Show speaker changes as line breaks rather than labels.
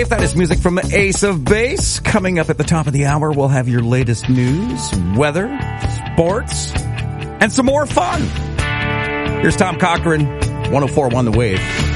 If that is music from Ace of Base. Coming up at the top of the hour, we'll have your latest news, weather, sports, and some more fun. Here's Tom Cochran, 104.1 The Wave.